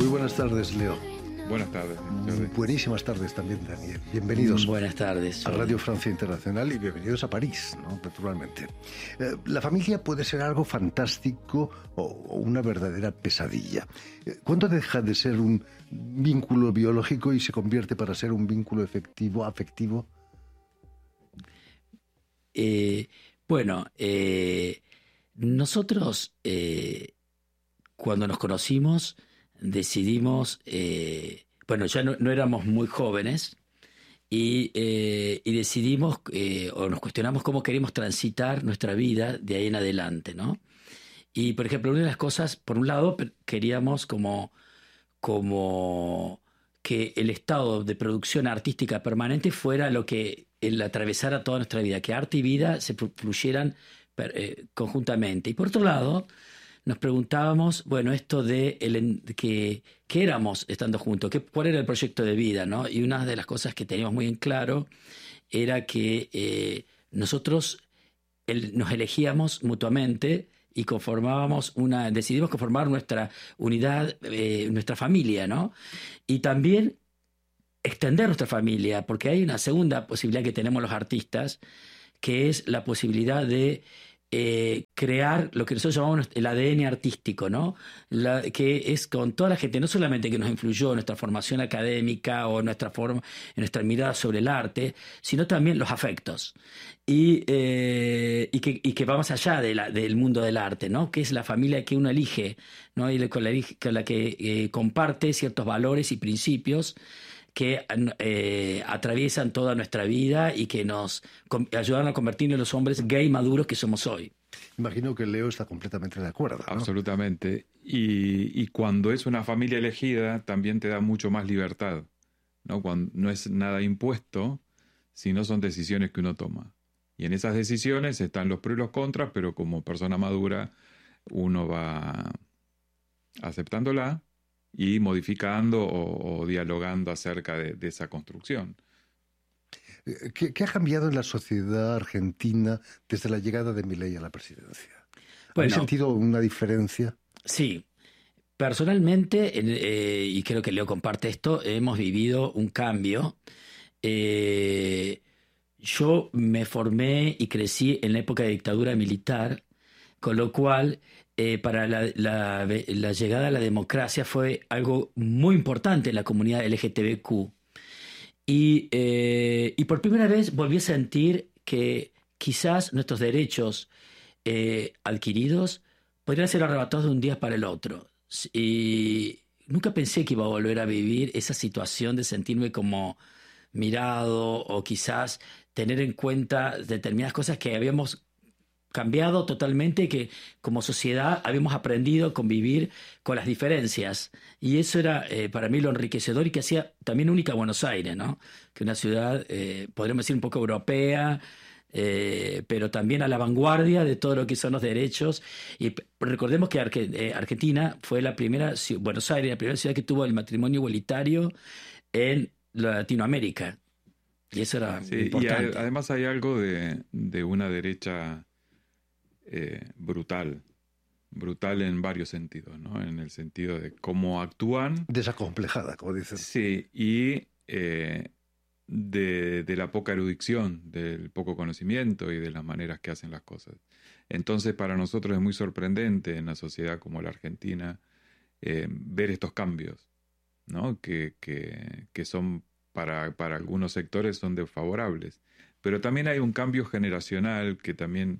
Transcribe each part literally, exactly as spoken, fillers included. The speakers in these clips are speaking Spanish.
Muy buenas tardes, Leo. Buenas tardes. Buenísimas tardes también, Daniel. Bienvenidos. Buenas tardes. A Radio Francia Internacional y bienvenidos a París, ¿no? Naturalmente. Eh, la familia puede ser algo fantástico o, o una verdadera pesadilla. Eh, ¿Cuándo deja de ser un vínculo biológico y se convierte para ser un vínculo efectivo, afectivo? Eh, bueno, eh, nosotros eh, cuando nos conocimos decidimos, eh, bueno, ya no, no éramos muy jóvenes y, eh, y decidimos eh, o nos cuestionamos cómo queremos transitar nuestra vida de ahí en adelante, ¿no? Y, por ejemplo, una de las cosas, por un lado, queríamos como, como que el estado de producción artística permanente fuera lo que el atravesara toda nuestra vida, que arte y vida se fluyeran eh, conjuntamente. Y por otro lado, nos preguntábamos, bueno, esto de, el, de que, que éramos estando juntos, que, cuál era el proyecto de vida, ¿no? Y una de las cosas que teníamos muy en claro era que eh, nosotros el, nos elegíamos mutuamente y conformábamos una, decidimos conformar nuestra unidad, eh, nuestra familia, ¿no? Y también extender nuestra familia, porque hay una segunda posibilidad que tenemos los artistas, que es la posibilidad de Eh, crear lo que nosotros llamamos el A D N artístico, ¿no? La, que es con toda la gente, no solamente que nos influyó en nuestra formación académica o en nuestra forma, en nuestra mirada sobre el arte, sino también los afectos. Y, eh, y, que, y que va más allá de la, del mundo del arte, ¿no? Que es la familia que uno elige, ¿no? Y con la, con la que eh, comparte ciertos valores y principios que eh, atraviesan toda nuestra vida y que nos com- ayudan a convertirnos en los hombres gay maduros que somos hoy. Imagino que Leo está completamente de acuerdo, ¿no? Absolutamente. Y, y cuando es una familia elegida, también te da mucho más libertad, ¿no? Cuando no es nada impuesto, sino son decisiones que uno toma. Y en esas decisiones están los pros y los contras, pero como persona madura uno va aceptándola y modificando o, o dialogando acerca de, de esa construcción. ¿Qué, ¿Qué ha cambiado en la sociedad argentina desde la llegada de Milei a la presidencia? ¿Habéis Bueno, sentido una diferencia? Sí. Personalmente, eh, y creo que Leo comparte esto, hemos vivido un cambio. Eh, yo me formé y crecí en la época de dictadura militar, con lo cual eh, para la, la, la llegada a la democracia fue algo muy importante en la comunidad L G T B Q. Y, eh, y por primera vez volví a sentir que quizás nuestros derechos eh, adquiridos podrían ser arrebatados de un día para el otro. Y nunca pensé que iba a volver a vivir esa situación de sentirme como mirado o quizás tener en cuenta determinadas cosas que habíamos cambiado totalmente, que como sociedad habíamos aprendido a convivir con las diferencias. Y eso era eh, para mí lo enriquecedor y que hacía también única Buenos Aires, ¿no? Que una ciudad, eh, podríamos decir, un poco europea, eh, pero también a la vanguardia de todo lo que son los derechos. Y recordemos que Arge- eh, Argentina fue la primera, Buenos Aires, la primera ciudad que tuvo el matrimonio igualitario en Latinoamérica. Y eso era Sí, importante. y hay, además hay algo de, de una derecha eh, brutal, brutal en varios sentidos, ¿no? En el sentido de cómo actúan. Desacomplejada, como dicen. Sí, y eh, de, de la poca erudición, del poco conocimiento y de las maneras que hacen las cosas. Entonces, para nosotros es muy sorprendente en una sociedad como la Argentina eh, ver estos cambios, ¿no? Que, que, que son para, para algunos sectores son desfavorables. Pero también hay un cambio generacional que también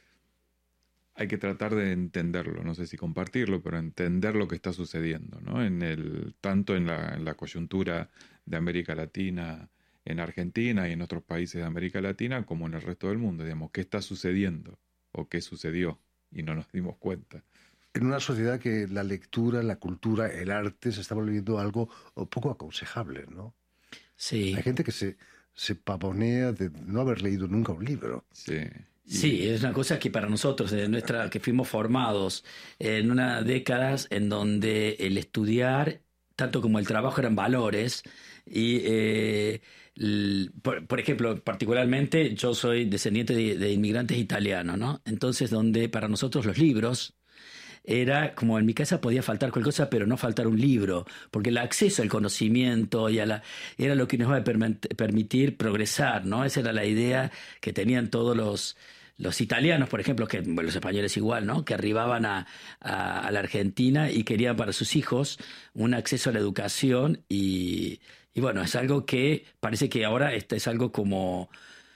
hay que tratar de entenderlo, no sé si compartirlo, pero entender lo que está sucediendo, ¿no? En el, tanto en la, en la coyuntura de América Latina, en Argentina y en otros países de América Latina, como en el resto del mundo, digamos, qué está sucediendo o qué sucedió y no nos dimos cuenta. En una sociedad que la lectura, la cultura, el arte se está volviendo algo poco aconsejable, ¿no? Sí. Hay gente que se, se pavonea de no haber leído nunca un libro. Sí. Y... Sí, es una cosa que para nosotros, de nuestra, que fuimos formados en unas décadas en donde el estudiar, tanto como el trabajo, eran valores. Y, eh, el, por, por ejemplo, particularmente, yo soy descendiente de, de inmigrantes italianos, ¿no? Entonces, donde para nosotros los libros era como en mi casa podía faltar cualquier cosa, pero no faltar un libro, porque el acceso al conocimiento y a la, era lo que nos va a permit- permitir progresar, ¿no? Esa era la idea que tenían todos los, los italianos, por ejemplo, que bueno, los españoles igual, ¿no? Que arribaban a, a, a la Argentina y querían para sus hijos un acceso a la educación y, y bueno, es algo que parece que ahora este es algo como...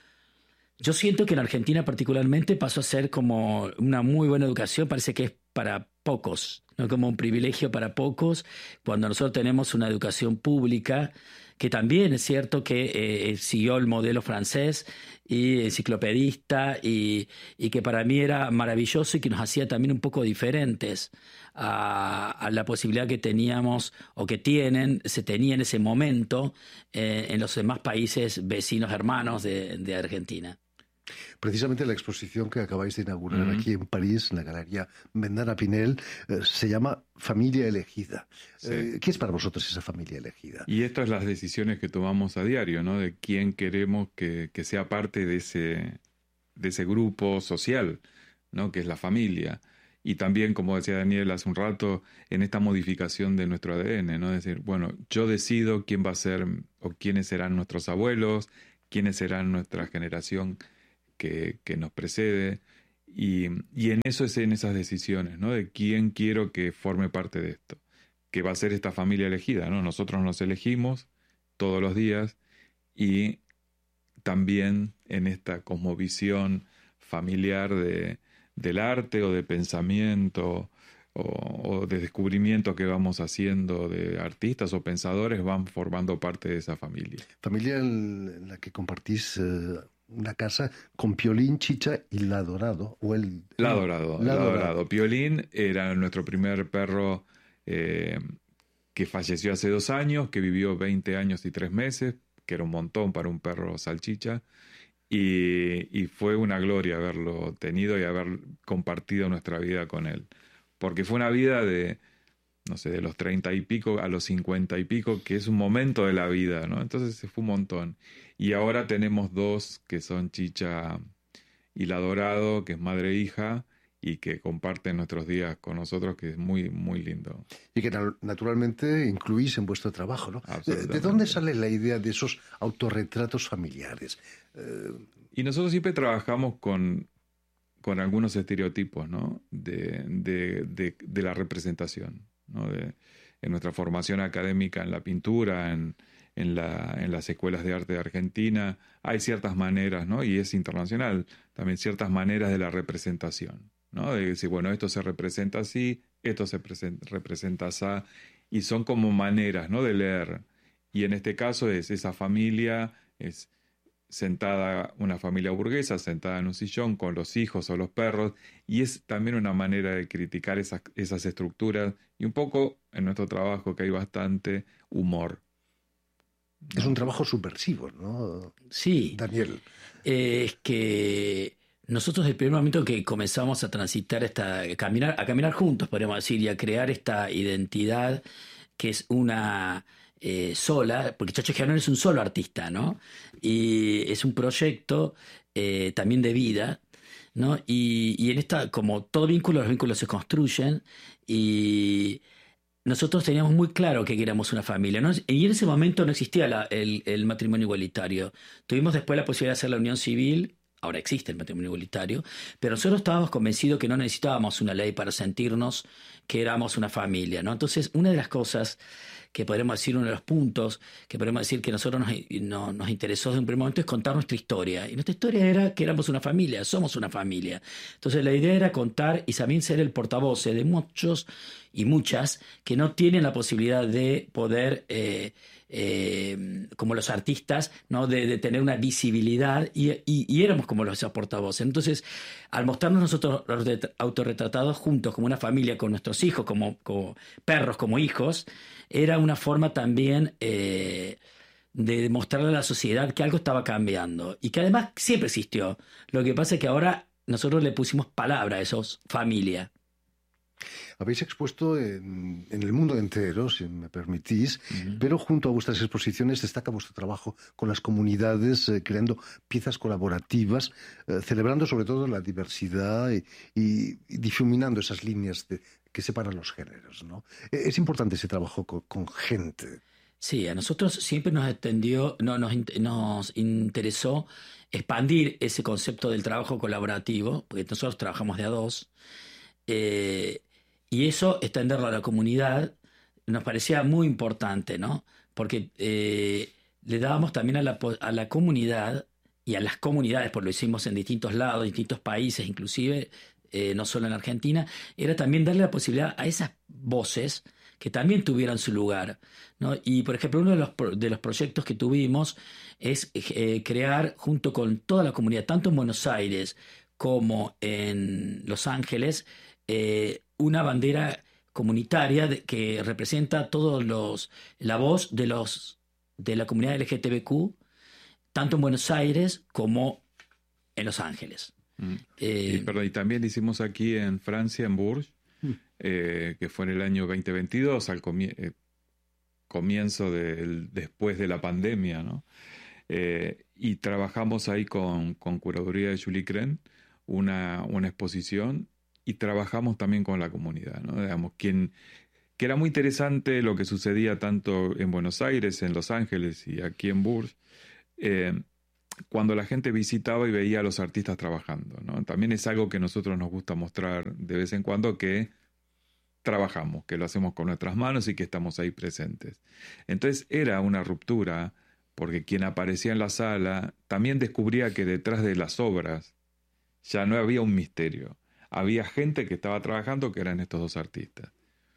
Yo siento que en Argentina particularmente pasó a ser como una muy buena educación, parece que es para pocos, no como un privilegio para pocos, cuando nosotros tenemos una educación pública que también es cierto que eh, siguió el modelo francés y enciclopedista y, y que para mí era maravilloso y que nos hacía también un poco diferentes a, a la posibilidad que teníamos o que tienen, se tenía en ese momento eh, en los demás países vecinos hermanos de, de Argentina. Precisamente la exposición que acabáis de inaugurar Uh-huh. aquí en París, en la Galería Mendana Pinel, eh, se llama Familia Elegida. Sí. Eh, ¿Qué es para vosotros esa familia elegida? Y estas son las decisiones que tomamos a diario, ¿no? De quién queremos que, que sea parte de ese, de ese grupo social, ¿no? Que es la familia. Y también, como decía Daniel hace un rato, en esta modificación de nuestro A D N, ¿no? Es decir, bueno, yo decido quién va a ser o quiénes serán nuestros abuelos, quiénes serán nuestra generación que, que nos precede. Y, y en eso es en esas decisiones, ¿no? De quién quiero que forme parte de esto, que va a ser esta familia elegida, ¿no? Nosotros nos elegimos todos los días y también en esta cosmovisión familiar de, del arte o de pensamiento o, o de descubrimiento que vamos haciendo de artistas o pensadores van formando parte de esa familia. Familia en la que compartís eh, una casa con Piolín, Chicha y La Dorado. O el, La no, Dorado, La La Dorado. Dorado. Piolín era nuestro primer perro eh, que falleció hace dos años, que vivió veinte años y tres meses, que era un montón para un perro salchicha. Y, y fue una gloria haberlo tenido y haber compartido nuestra vida con él. Porque fue una vida de, no sé, de los treinta y pico a los cincuenta y pico, que es un momento de la vida, ¿no? Entonces se fue un montón. Y ahora tenemos dos que son Chicha y La Dorado, que es madre e hija, y que comparten nuestros días con nosotros, que es muy, muy lindo. Y que na- naturalmente incluís en vuestro trabajo, ¿no? ¿De, Absolutamente. de dónde sale la idea de esos autorretratos familiares? Eh, Y nosotros siempre trabajamos con, con algunos estereotipos, ¿no? De, de, de, de la representación, ¿no? De, en nuestra formación académica en la pintura, en, en, la, en las escuelas de arte de Argentina, hay ciertas maneras, ¿no? Y es internacional, también ciertas maneras de la representación, ¿no? De decir, bueno, esto se representa así, esto se presen- representa así, y son como maneras, ¿no? De leer. Y en este caso es esa familia, es sentada, una familia burguesa, sentada en un sillón con los hijos o los perros, y es también una manera de criticar esas, esas estructuras, y un poco en nuestro trabajo que hay bastante humor. ¿No? Es un trabajo subversivo, ¿no, Sí, Daniel? eh, es que nosotros desde el primer momento que comenzamos a transitar esta, a caminar, a caminar juntos, podríamos decir, y a crear esta identidad que es una eh, sola, porque Chacho Gianone es un solo artista, ¿no? Y es un proyecto eh, también de vida, ¿no? Y, y en esta, como todo vínculo, los vínculos se construyen y nosotros teníamos muy claro que éramos una familia, ¿no? Y en ese momento no existía la- el, el matrimonio igualitario. Tuvimos después la posibilidad de hacer la unión civil, ahora existe el matrimonio igualitario, pero nosotros estábamos convencidos que no necesitábamos una ley para sentirnos que éramos una familia, ¿no? Entonces, una de las cosas que podríamos decir, uno de los puntos que podemos decir que a nosotros nos, no- nos interesó desde un primer momento es contar nuestra historia. Y nuestra historia era que éramos una familia, somos una familia. Entonces la idea era contar y también ser el portavoz de muchos y muchas que no tienen la posibilidad de poder, eh, eh, como los artistas, ¿no? de, de tener una visibilidad y, y- y éramos como los portavoces. Entonces, al mostrarnos nosotros los de- autorretratados juntos como una familia, con nuestros hijos, como, como perros, como hijos, era una forma también eh, de demostrarle a la sociedad que algo estaba cambiando y que además siempre existió. Lo que pasa es que ahora nosotros le pusimos palabra a esos familia. Habéis expuesto en, en el mundo entero, si me permitís, Uh-huh. pero junto a vuestras exposiciones destaca vuestro trabajo con las comunidades, eh, creando piezas colaborativas, eh, celebrando sobre todo la diversidad y, y- y difuminando esas líneas de- que separan los géneros, ¿no? Eh, Es importante ese trabajo con, con gente. Sí, a nosotros siempre nos extendió, no, nos, in- nos interesó expandir ese concepto del trabajo colaborativo, porque nosotros trabajamos de a dos, eh, y eso, extenderlo a la comunidad, nos parecía muy importante, ¿no? Porque eh, le dábamos también a la, po- a la comunidad y a las comunidades, porque lo hicimos en distintos lados, distintos países, inclusive, eh, no solo en Argentina, era también darle la posibilidad a esas voces que también tuvieran su lugar, ¿no? Y, por ejemplo, uno de los, pro- de los proyectos que tuvimos es eh, crear, junto con toda la comunidad, tanto en Buenos Aires como en Los Ángeles, eh, una bandera comunitaria de- que representa todos los la voz de los de la comunidad L G T B Q, tanto en Buenos Aires como en Los Ángeles. Mm. Eh, Y, perdón, y también lo hicimos aquí en Francia, en Bourges, eh, que fue en el año veinte veintidós, al comie- eh, comienzo del, después de la pandemia, ¿no? Eh, y trabajamos ahí con, con curaduría de Julie Cren, una, una exposición, y trabajamos también con la comunidad, ¿no? Digamos, quien, que era muy interesante lo que sucedía tanto en Buenos Aires, en Los Ángeles y aquí en Bourges, eh, cuando la gente visitaba y veía a los artistas trabajando, ¿no? También es algo que nosotros nos gusta mostrar de vez en cuando, que trabajamos, que lo hacemos con nuestras manos y que estamos ahí presentes. Entonces era una ruptura, porque quien aparecía en la sala también descubría que detrás de las obras ya no había un misterio. Había gente que estaba trabajando, que eran estos dos artistas.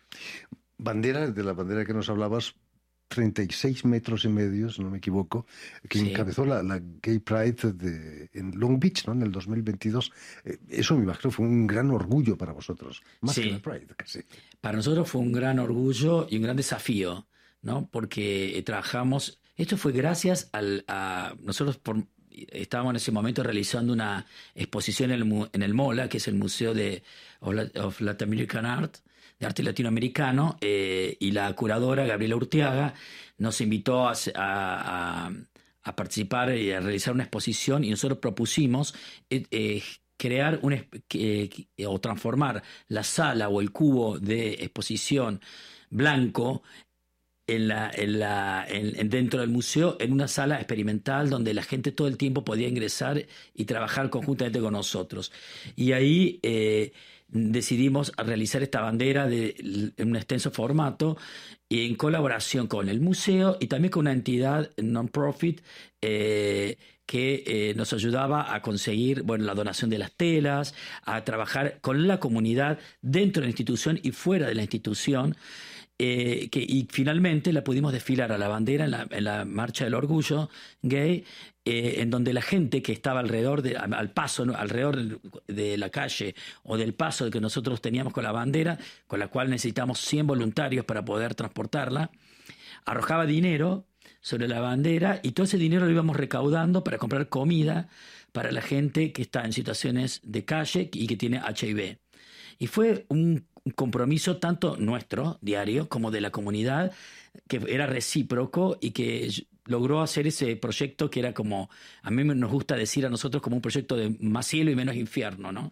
Bandera, de la bandera que nos hablabas, treinta y seis metros y medio, si no me equivoco, que Sí. encabezó la, la Gay Pride de, en Long Beach, ¿no? En el dos mil veintidós. Eh, eso me imagino fue un gran orgullo para vosotros, más Sí. que la Pride, casi. Para nosotros fue un gran orgullo y un gran desafío, ¿no? Porque eh, trabajamos, esto fue gracias al, a nosotros por- estábamos en ese momento realizando una exposición en el, mu- en el MOLA, que es el Museo de of, La- of Latin American Art, de arte latinoamericano, eh, y la curadora Gabriela Urteaga nos invitó a, se- a- a- a participar y a realizar una exposición, y nosotros propusimos eh, eh, crear un, esp- que- que- o transformar la sala o el cubo de exposición blanco en la, en la, en- en- dentro del museo, en una sala experimental donde la gente todo el tiempo podía ingresar y trabajar conjuntamente con nosotros. Y ahí eh, decidimos realizar esta bandera de, en un extenso formato, y en colaboración con el museo y también con una entidad non-profit eh, que eh, nos ayudaba a conseguir, bueno, la donación de las telas, a trabajar con la comunidad dentro de la institución y fuera de la institución. Eh, que, y finalmente la pudimos desfilar a la bandera en la, en la Marcha del Orgullo Gay, eh, en donde la gente que estaba alrededor, de, al, al paso, ¿no? alrededor de la calle o del paso que nosotros teníamos con la bandera, con la cual necesitamos cien voluntarios para poder transportarla, arrojaba dinero sobre la bandera, y todo ese dinero lo íbamos recaudando para comprar comida para la gente que está en situaciones de calle y que tiene H I V. Y fue un compromiso tanto nuestro, diario, como de la comunidad, que era recíproco y que logró hacer ese proyecto que era como, a mí nos gusta decir a nosotros, como un proyecto de más cielo y menos infierno, ¿no?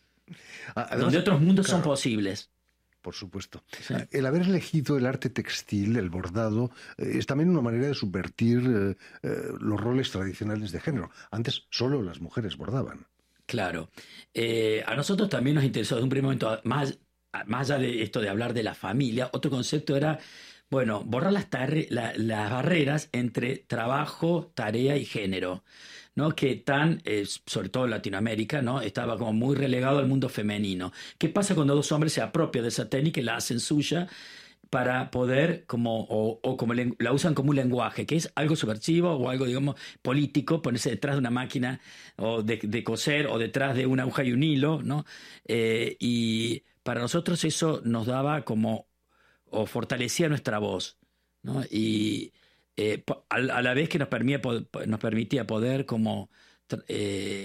Además, Donde otros mundos claro, son posibles. por supuesto. Sí. El haber elegido el arte textil, el bordado, eh, es también una manera de subvertir eh, eh, los roles tradicionales de género. Antes solo las mujeres bordaban. Claro. Eh, a nosotros también nos interesó desde un primer momento, más, más allá de esto de hablar de la familia, otro concepto era, bueno, borrar las, tarre- la- las barreras entre trabajo, tarea y género, ¿no? Que tan, eh, sobre todo en Latinoamérica, ¿no? Estaba como muy relegado al mundo femenino. ¿Qué pasa cuando dos hombres se apropian de esa técnica y la hacen suya para poder, como, o, o como len- la usan como un lenguaje, que es algo subversivo o algo, digamos, político, ponerse detrás de una máquina o de, de coser o detrás de una aguja y un hilo, ¿no? Eh, y para nosotros eso nos daba como, o fortalecía nuestra voz, ¿no? Y eh, po- a, a la vez que nos permitía, nos permitía poder como tr- eh,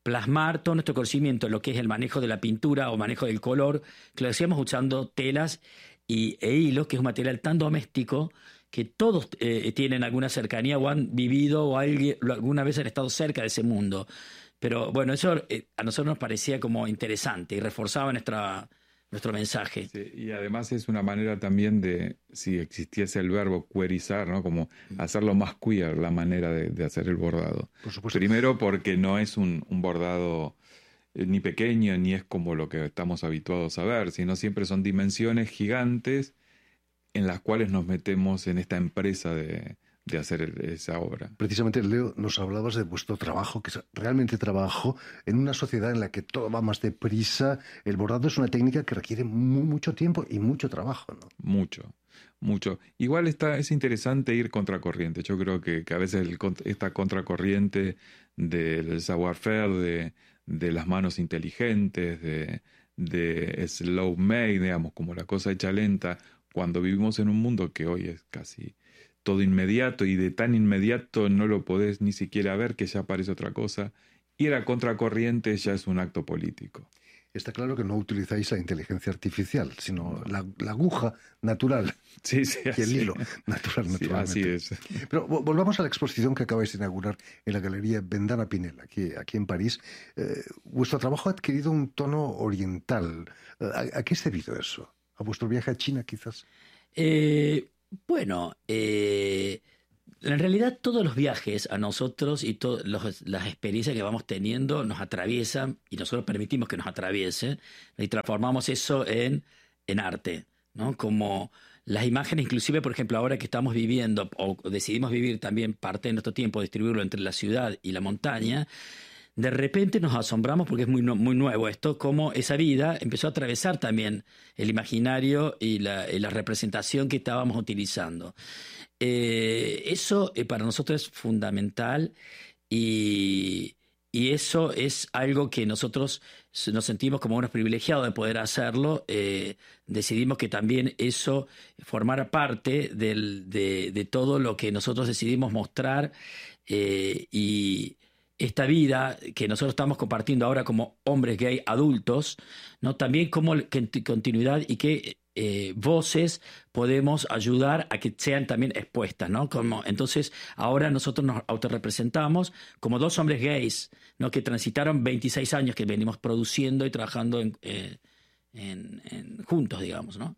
plasmar todo nuestro conocimiento en lo que es el manejo de la pintura o manejo del color, que lo hacíamos usando telas y, e hilos, que es un material tan doméstico que todos eh, tienen alguna cercanía o han vivido o alguien, alguna vez han estado cerca de ese mundo. Pero bueno, eso eh, a nosotros nos parecía como interesante y reforzaba nuestra, nuestro mensaje. Sí, y además es una manera también de, si existiese el verbo queerizar, ¿no? Como hacerlo más queer, la manera de, de hacer el bordado. Por supuesto. Primero porque no es un, un bordado eh, ni pequeño, ni es como lo que estamos habituados a ver, sino siempre son dimensiones gigantes en las cuales nos metemos en esta empresa de, de hacer el, esa obra. Precisamente, Leo, nos hablabas de vuestro trabajo, que es realmente trabajo, en una sociedad en la que todo va más deprisa. El bordado es una técnica que requiere muy, mucho tiempo y mucho trabajo, ¿no? Mucho, mucho. Igual está, es interesante ir contracorriente. Yo creo que, que a veces el, esta contracorriente del savoir-faire, de, de las manos inteligentes, de, de slow made, digamos, como la cosa hecha lenta, cuando vivimos en un mundo que hoy es casi todo inmediato y de tan inmediato no lo podés ni siquiera ver que ya aparece otra cosa, ir a contracorriente ya es un acto político. Está claro que no utilizáis la inteligencia artificial, sino la, la aguja natural. Sí, sí, y el hilo natural, sí, naturalmente. así es. Pero volvamos a la exposición que acabáis de inaugurar en la Galería Vendana Pinel, aquí, aquí en París. Eh, vuestro trabajo ha adquirido un tono oriental. ¿A, a qué es debido eso? ¿A vuestro viaje a China, quizás? Eh, bueno, eh, en realidad todos los viajes a nosotros y todas las experiencias que vamos teniendo nos atraviesan y nosotros permitimos que nos atraviesen y transformamos eso en, en arte, ¿no? Como las imágenes, inclusive, por ejemplo, ahora que estamos viviendo o decidimos vivir también parte de nuestro tiempo, distribuirlo entre la ciudad y la montaña, de repente nos asombramos, porque es muy, muy nuevo esto, cómo esa vida empezó a atravesar también el imaginario y la, y la representación que estábamos utilizando. Eh, eso eh, para nosotros es fundamental y, y eso es algo que nosotros nos sentimos como unos privilegiados de poder hacerlo. Eh, decidimos que también eso formara parte del, de, de todo lo que nosotros decidimos mostrar eh, y esta vida que nosotros estamos compartiendo ahora como hombres gay adultos, ¿no? También como continuidad y qué eh, voces podemos ayudar a que sean también expuestas, ¿no? Como, entonces, ahora nosotros nos autorrepresentamos como dos hombres gays, ¿no? Que transitaron veintiséis años que venimos produciendo y trabajando en, eh, en, en, juntos, digamos, ¿no?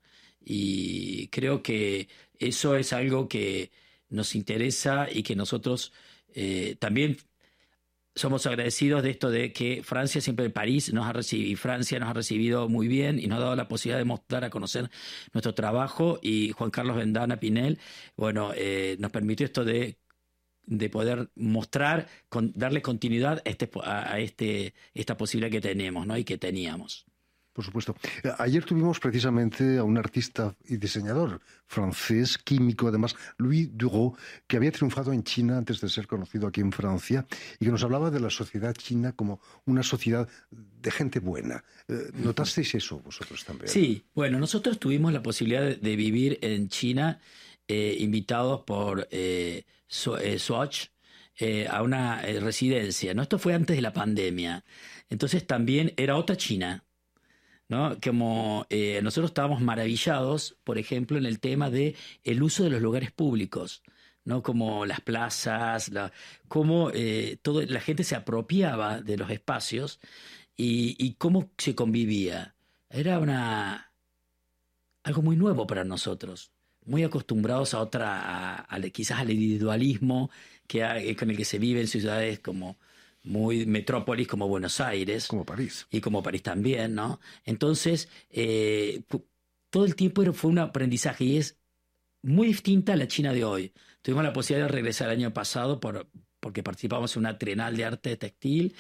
Y creo que eso es algo que nos interesa y que nosotros eh, también somos agradecidos de esto de que Francia, siempre París nos ha recibido, y Francia nos ha recibido muy bien y nos ha dado la posibilidad de mostrar a conocer nuestro trabajo, y Juan Carlos Vendana Pinel, bueno, eh, nos permitió esto de, de poder mostrar, con, darle continuidad a, este, a este, esta posibilidad que tenemos, ¿no? Y que teníamos. Por supuesto. Ayer tuvimos precisamente a un artista y diseñador francés, químico además, Louis Dureau, que había triunfado en China antes de ser conocido aquí en Francia y que nos hablaba de la sociedad china como una sociedad de gente buena. ¿Notasteis eso vosotros también? Sí, bueno, nosotros tuvimos la posibilidad de, de vivir en China eh, invitados por eh, so, eh, Swatch eh, a una eh, residencia, ¿no? Esto fue antes de la pandemia. Entonces también era otra China, ¿no? Como eh, nosotros estábamos maravillados, por ejemplo, en el tema de el uso de los lugares públicos, ¿no? Como las plazas, la, cómo eh, todo, la gente se apropiaba de los espacios y, y cómo se convivía. Era una algo muy nuevo para nosotros, muy acostumbrados a otra, a, a, quizás al individualismo que hay, con el que se vive en ciudades como muy metrópolis como Buenos Aires. Como París. Y como París también, ¿no? Entonces, eh, todo el tiempo fue un aprendizaje y es muy distinta a la China de hoy. Tuvimos la posibilidad de regresar el año pasado por, porque participamos en una trienal de arte textil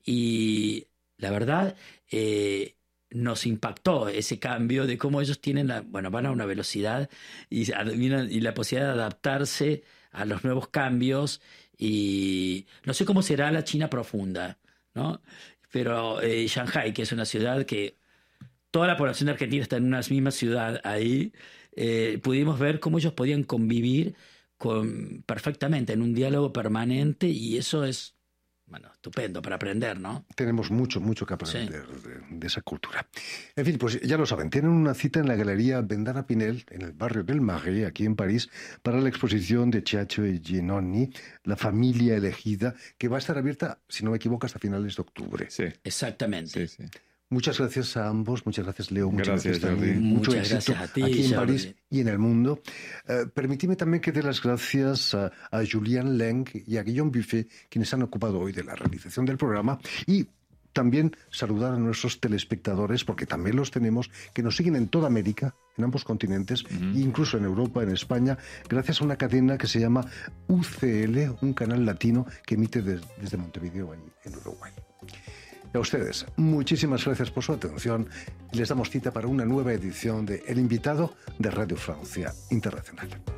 y la verdad eh, nos impactó ese cambio de cómo ellos tienen, la, bueno, van a una velocidad y, y la posibilidad de adaptarse a los nuevos cambios. Y no sé cómo será la China profunda, ¿no? Pero eh, Shanghái, que es una ciudad que toda la población de Argentina está en una misma ciudad ahí, eh, pudimos ver cómo ellos podían convivir con, perfectamente en un diálogo permanente, y eso es bueno, estupendo para aprender, ¿no? Tenemos mucho, mucho que aprender sí. de, de esa cultura. En fin, pues ya lo saben, tienen una cita en la Galería Vendana Pinel, en el barrio del Marais, aquí en París, para la exposición de Ciaccio e Giannoni, La familia elegida, que va a estar abierta, si no me equivoco, hasta finales de octubre. Sí. Exactamente. Sí, sí. Muchas gracias a ambos, muchas gracias Leo, muchas gracias, gracias también, mucho muchas éxito gracias a ti, aquí en Jordi. París y en el mundo. Uh, permitidme también que dé las gracias a, a Julien Leng y a Guillaume Buffet, quienes han ocupado hoy de la realización del programa, y también saludar a nuestros telespectadores, porque también los tenemos, que nos siguen en toda América, en ambos continentes, uh-huh. incluso en Europa, en España, gracias a una cadena que se llama U C L, un canal latino que emite des, desde Montevideo, ahí en Uruguay. A ustedes, muchísimas gracias por su atención y les damos cita para una nueva edición de El Invitado de Radio Francia Internacional.